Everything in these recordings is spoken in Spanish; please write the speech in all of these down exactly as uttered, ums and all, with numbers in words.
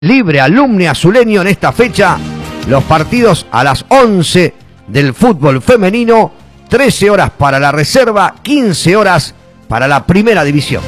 libre alumni azuleño en esta fecha. Los partidos a las once del fútbol femenino, trece horas para la reserva, quince horas para la primera división.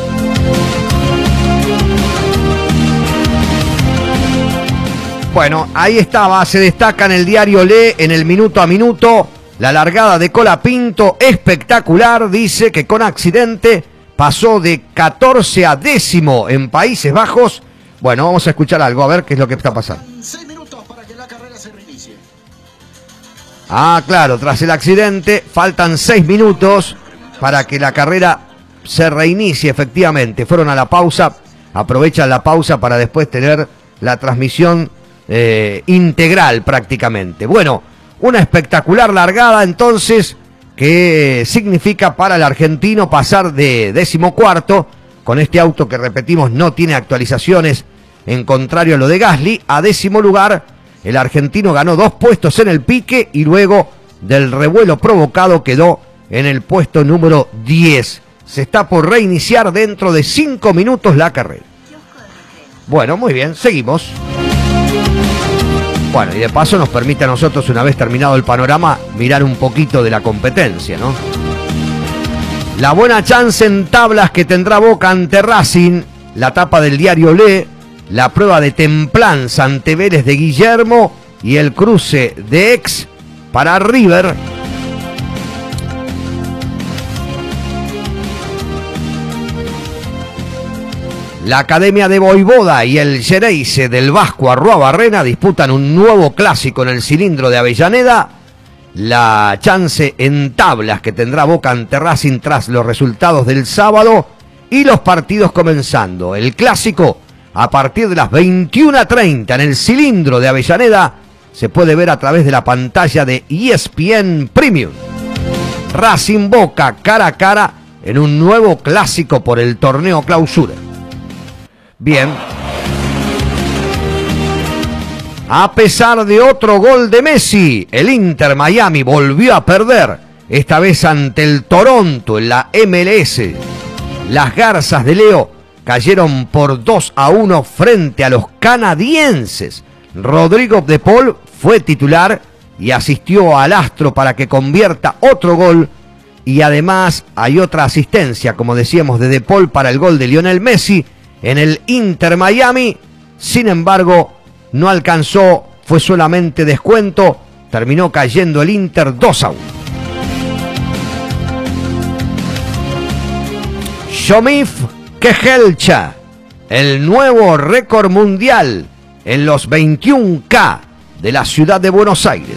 Bueno, ahí estaba, se destaca en el diario Le, en el minuto a minuto, la largada de Colapinto, espectacular, dice que con accidente pasó de catorce a décimo en Países Bajos. Bueno, vamos a escuchar algo, a ver qué es lo que está pasando. Seis minutos para que la carrera se reinicie. Ah, claro, tras el accidente faltan seis minutos para que la carrera se reinicie, efectivamente. Fueron a la pausa, aprovechan la pausa para después tener la transmisión eh, integral prácticamente. Bueno, una espectacular largada entonces que significa para el argentino pasar de decimocuarto con este auto que repetimos no tiene actualizaciones, en contrario a lo de Gasly, a décimo lugar. El argentino ganó dos puestos en el pique y luego del revuelo provocado quedó en el puesto número diez. Se está por reiniciar dentro de cinco minutos la carrera. Bueno, muy bien, seguimos. Bueno, y de paso nos permite a nosotros, una vez terminado el panorama, mirar un poquito de la competencia, ¿no? La buena chance en tablas que tendrá Boca ante Racing, la tapa del diario Le, la prueba de templanza ante Vélez de Guillermo y el cruce de Ex para River. La Academia de Voivoda y el Gereise del Vasco Arruabarrena disputan un nuevo clásico en el cilindro de Avellaneda. La chance en tablas que tendrá Boca ante Racing tras los resultados del sábado y los partidos comenzando. El clásico a partir de las veintiuna treinta en el cilindro de Avellaneda se puede ver a través de la pantalla de E S P N Premium. Racing Boca cara a cara en un nuevo clásico por el torneo Clausura. Bien. A pesar de otro gol de Messi, el Inter Miami volvió a perder, esta vez ante el Toronto en la M L S. Las Garzas de Leo cayeron por dos a uno frente a los canadienses. Rodrigo de Paul fue titular y asistió al Astro para que convierta otro gol. Y además hay otra asistencia, como decíamos, de De Paul para el gol de Lionel Messi en el Inter Miami. Sin embargo, no alcanzó, fue solamente descuento. Terminó cayendo el Inter dos a uno. Shomif Kejelcha, el nuevo récord mundial en los veintiún K de la ciudad de Buenos Aires.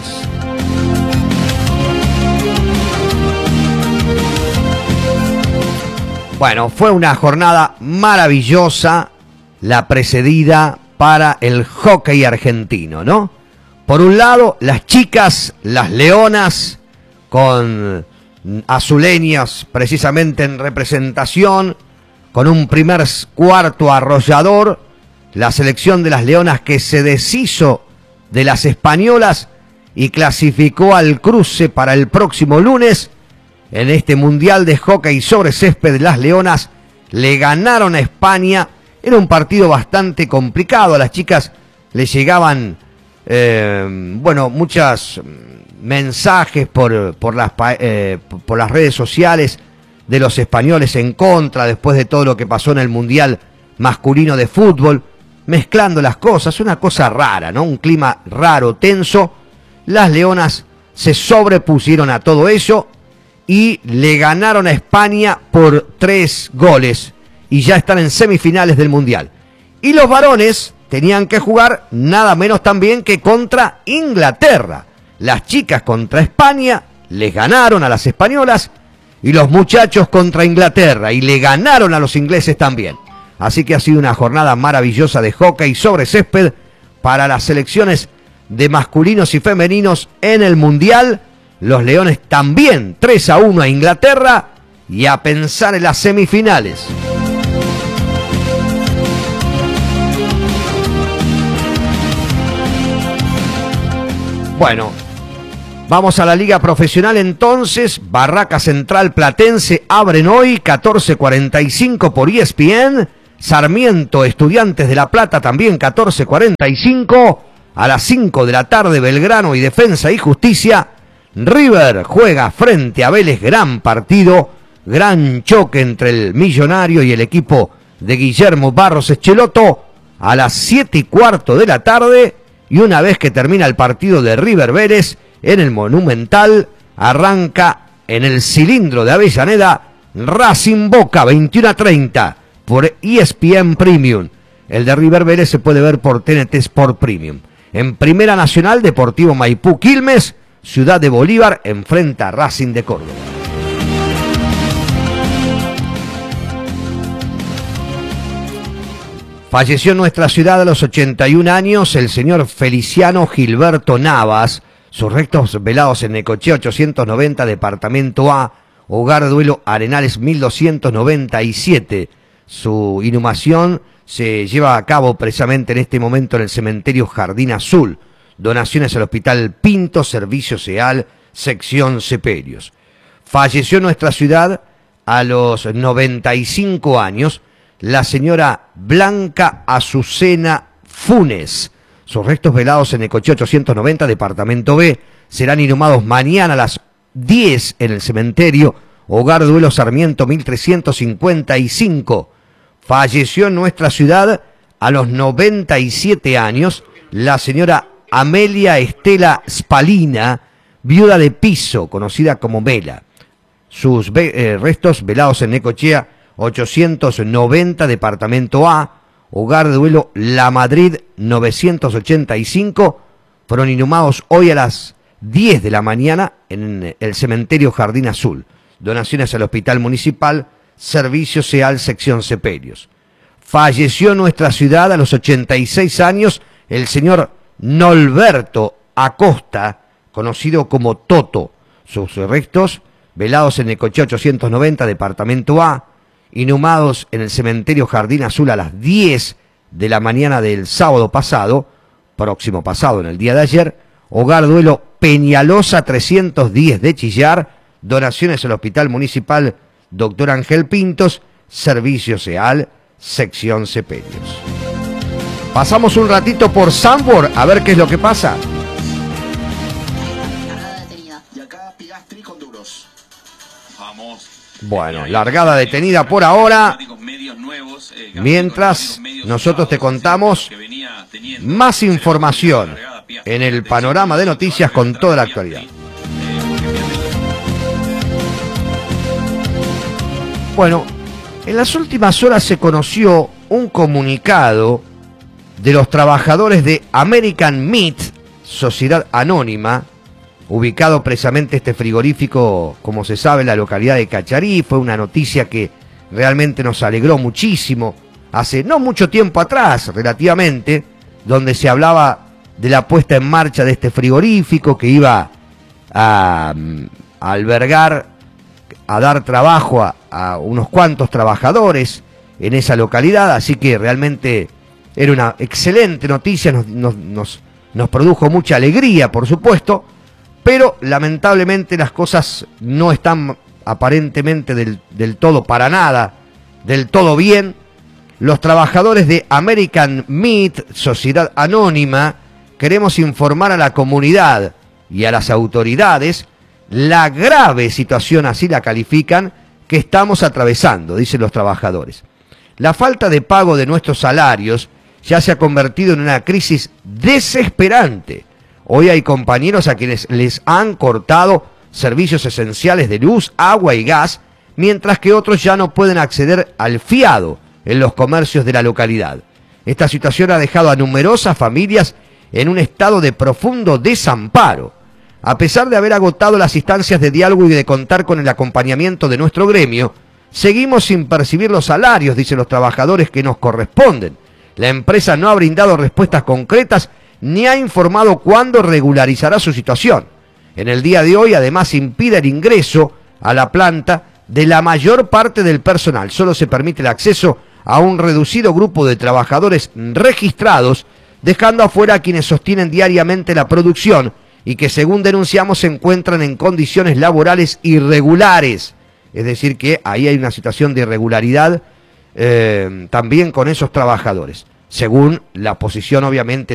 Bueno, fue una jornada maravillosa la precedida para el hockey argentino, ¿no? Por un lado, las chicas, las leonas, con azuleñas precisamente en representación, con un primer cuarto arrollador, la selección de las leonas que se deshizo de las españolas y clasificó al cruce para el próximo lunes. En este mundial de hockey sobre césped, las leonas le ganaron a España. Era un partido bastante complicado, a las chicas les llegaban, eh, bueno, muchos mensajes por, por, las, eh, por las redes sociales de los españoles en contra, después de todo lo que pasó en el Mundial masculino de fútbol, mezclando las cosas, una cosa rara, ¿no? Un clima raro, tenso. Las leonas se sobrepusieron a todo eso y le ganaron a España por tres goles y ya están en semifinales del Mundial. Y los varones tenían que jugar nada menos también que contra Inglaterra. Las chicas contra España, les ganaron a las españolas, y los muchachos contra Inglaterra, y le ganaron a los ingleses también. Así que ha sido una jornada maravillosa de hockey sobre césped para las selecciones de masculinos y femeninos en el Mundial. Los leones también tres a uno a Inglaterra y a pensar en las semifinales. Bueno, vamos a la liga profesional entonces. Barraca Central Platense abren hoy catorce cuarenta y cinco por E S P N. Sarmiento, Estudiantes de La Plata, también catorce cuarenta y cinco. A las cinco de la tarde, Belgrano y Defensa y Justicia. River juega frente a Vélez, gran partido, gran choque entre el Millonario y el equipo de Guillermo Barros Echeloto. A las siete y cuarto de la tarde, y una vez que termina el partido de River Vélez, en el Monumental, arranca en el cilindro de Avellaneda, Racing Boca, veintiuno a treinta, por E S P N Premium. El de River Vélez se puede ver por T N T Sport Premium. En Primera Nacional, Deportivo Maipú Quilmes, Ciudad de Bolívar, enfrenta a Racing de Córdoba. Falleció en nuestra ciudad a los ochenta y un años el señor Feliciano Gilberto Navas. Sus restos velados en Necochea ochocientos noventa, Departamento A, Hogar Duelo Arenales mil doscientos noventa y siete. Su inhumación se lleva a cabo precisamente en este momento en el cementerio Jardín Azul. Donaciones al Hospital Pinto, Servicio SEAL, sección Ceperios. Falleció en nuestra ciudad a los noventa y cinco años la señora Blanca Azucena Funes. Sus restos velados en Necochea ochocientos noventa, Departamento B, serán inhumados mañana a las diez en el cementerio Hogar Duelo Sarmiento mil trescientos cincuenta y cinco. Falleció en nuestra ciudad a los noventa y siete años la señora Amelia Estela Spalina, viuda de Piso, conocida como Mela. Sus eh, restos velados en Necochea ochocientos noventa, Departamento A, Hogar de Duelo La Madrid novecientos ochenta y cinco, fueron inhumados hoy a las diez de la mañana en el cementerio Jardín Azul. Donaciones al Hospital Municipal, Servicio SEAL, sección Ceperios. Falleció en nuestra ciudad a los ochenta y seis años el señor Norberto Acosta, conocido como Toto. Sus restos velados en Necochea ochocientos noventa, Departamento A, inhumados en el cementerio Jardín Azul a las diez de la mañana del sábado pasado, próximo pasado en el día de ayer. Hogar Duelo Peñalosa trescientos diez de Chillar. Donaciones al Hospital Municipal Doctor Ángel Pintos, Servicio SEAL, sección Ceperios. Pasamos un ratito por Sanborn a ver qué es lo que pasa. Y acá Piastri con duros. Vamos. Bueno, largada detenida por ahora. Mientras nosotros te contamos más información en el panorama de noticias con toda la actualidad. Bueno, en las últimas horas se conoció un comunicado de los trabajadores de American Meat, Sociedad Anónima, ubicado precisamente este frigorífico, como se sabe, en la localidad de Cacharí. Fue una noticia que realmente nos alegró muchísimo, hace no mucho tiempo atrás, relativamente, donde se hablaba de la puesta en marcha de este frigorífico que iba a, a albergar, a dar trabajo a, a unos cuantos trabajadores en esa localidad, así que realmente era una excelente noticia, nos, nos, nos, nos produjo mucha alegría, por supuesto, pero lamentablemente las cosas no están aparentemente del, del todo para nada, del todo bien. Los trabajadores de American Meat, Sociedad Anónima, queremos informar a la comunidad y a las autoridades la grave situación, así la califican, que estamos atravesando, dicen los trabajadores. La falta de pago de nuestros salarios ya se ha convertido en una crisis desesperante. Hoy hay compañeros a quienes les han cortado servicios esenciales de luz, agua y gas, mientras que otros ya no pueden acceder al fiado en los comercios de la localidad. Esta situación ha dejado a numerosas familias en un estado de profundo desamparo. A pesar de haber agotado las instancias de diálogo y de contar con el acompañamiento de nuestro gremio, seguimos sin percibir los salarios, dicen los trabajadores, que nos corresponden. La empresa no ha brindado respuestas concretas ni ha informado cuándo regularizará su situación. En el día de hoy, además, impide el ingreso a la planta de la mayor parte del personal. Solo se permite el acceso a un reducido grupo de trabajadores registrados, dejando afuera a quienes sostienen diariamente la producción y que, según denunciamos, se encuentran en condiciones laborales irregulares. Es decir, que ahí hay una situación de irregularidad eh, también con esos trabajadores, según la posición obviamente